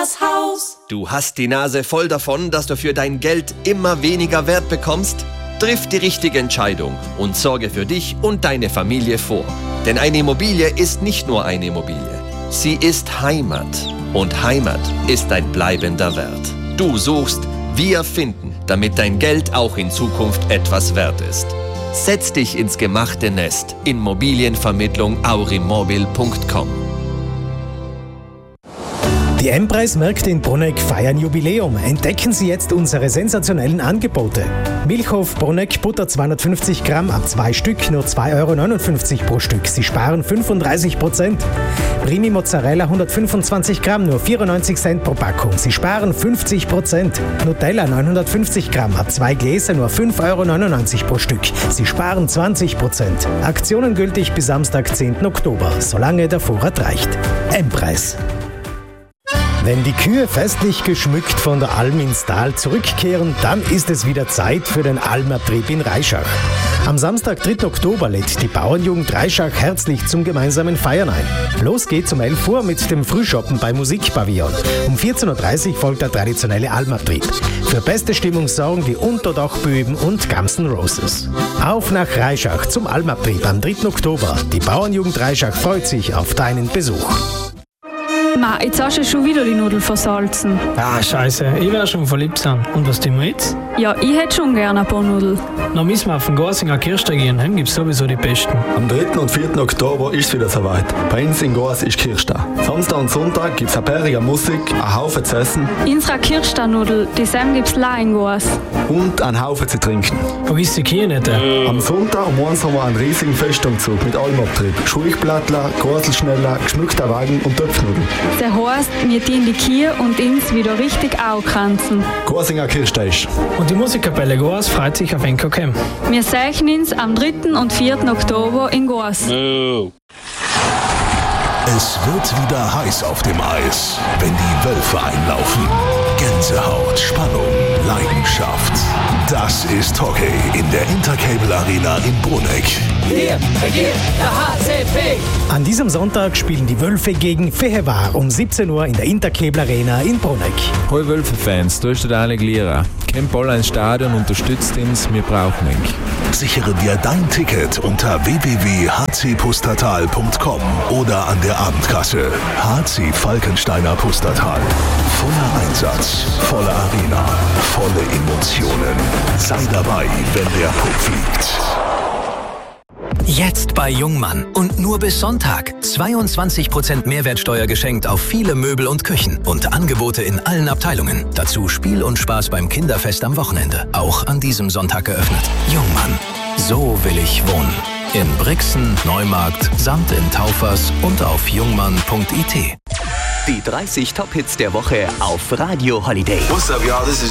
das Haus. Du hast die Nase voll davon, dass du für dein Geld immer weniger Wert bekommst? Triff die richtige Entscheidung und sorge für dich und deine Familie vor. Denn eine Immobilie ist nicht nur eine Immobilie. Sie ist Heimat. Und Heimat ist ein bleibender Wert. Du suchst, wir finden, damit dein Geld auch in Zukunft etwas wert ist. Setz dich ins gemachte Nest. Immobilienvermittlung aurimobil.com. Die M-Preis-Märkte in Bruneck feiern Jubiläum. Entdecken Sie jetzt unsere sensationellen Angebote. Milchhof Bruneck Butter 250 Gramm ab 2 Stück, nur 2,59 € pro Stück. Sie sparen 35%. Primi Mozzarella 125 Gramm, nur 94 Cent pro Packung. Sie sparen 50%. Nutella 950 Gramm ab 2 Gläser, nur 5,99 € pro Stück. Sie sparen 20%. Aktionen gültig bis Samstag, 10. Oktober, solange der Vorrat reicht. M-Preis. Wenn die Kühe festlich geschmückt von der Alm ins Tal zurückkehren, dann ist es wieder Zeit für den Almabtrieb in Reischach. Am Samstag, 3. Oktober, lädt die Bauernjugend Reischach herzlich zum gemeinsamen Feiern ein. Los geht's um 11 Uhr mit dem Frühschoppen bei Musikpavillon. Um 14.30 Uhr folgt der traditionelle Almabtrieb. Für beste Stimmung sorgen die Unterdachbüben und Guns N' Roses. Auf nach Reischach zum Almabtrieb am 3. Oktober. Die Bauernjugend Reischach freut sich auf deinen Besuch. Ma, jetzt hast du schon wieder die Nudeln versalzen. Ah, scheiße, ich werde schon verliebt sein. Und was tun wir jetzt? Ja, ich hätte schon gerne ein paar Nudeln. Dann müssen wir auf den Gorsinger Kirchtag gehen, heim gibt's sowieso die besten. Am 3. und 4. Oktober ist es wieder soweit. Bei uns in Gors ist Kirchtag. Samstag und Sonntag gibt's eine bärige Musik, einen Haufen zu essen. Unsere Kirchtag-Nudel, die Sam gibt's leider in Gors. Und einen Haufen zu trinken. Wo ist die Kirche nicht? Am Sonntag um 1 haben wir einen riesigen Festumzug mit Almabtrieb. Schulchblattler, Gorselschneller, geschmückter Wagen und Töpfnudeln. Das heisst, wir dienen die Kier und uns wieder richtig angrenzen. Gorsinger Kirchtag. Und die Musikkapelle Gors freut sich auf NKK. Wir sehen uns am 3. und 4. Oktober in Gors. Es wird wieder heiß auf dem Eis, wenn die Wölfe einlaufen. Gänsehaut, Spannung, Leidenschaft. Das ist Hockey in der Intercable Arena in Bruneck. Wir regiert der HCP. An diesem Sonntag spielen die Wölfe gegen Fehevar um 17 Uhr in der Intercable Arena in Bruneck. Hallo Wölfe-Fans, da ist der Daniel Gliera. Kommt bald ins Stadion, unterstützt uns, wir brauchen ihn. Sichere dir dein Ticket unter www.hcpustertal.com oder an der Abendkasse. HC Falkensteiner Pustertal. Voller Einsatz, volle Arena, volle Emotionen. Sei dabei, wenn der Puck fliegt. Jetzt bei Jungmann und nur bis Sonntag 22% Mehrwertsteuer geschenkt auf viele Möbel und Küchen und Angebote in allen Abteilungen. Dazu Spiel und Spaß beim Kinderfest am Wochenende. Auch an diesem Sonntag geöffnet. Jungmann. So will ich wohnen. In Brixen, Neumarkt, samt in Taufers und auf jungmann.it. Die 30 Top-Hits der Woche auf Radio Holiday. What's up, y'all? This is